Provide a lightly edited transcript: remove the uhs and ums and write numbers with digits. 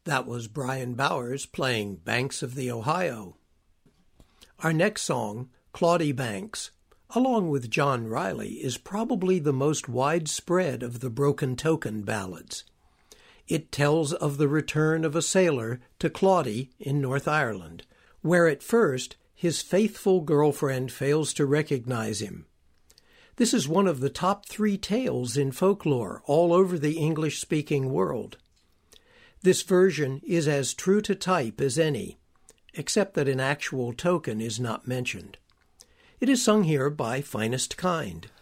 That was Brian Bowers playing Banks of the Ohio. Our next song, Claudie Banks, along with John Riley, is probably the most widespread of the Broken Token ballads. It tells of the return of a sailor to Claudie in North Ireland, where at first his faithful girlfriend fails to recognize him. This is one of the top 3 tales in folklore all over the English-speaking world. This version is as true to type as any, except that an actual token is not mentioned. It is sung here by Finest Kind.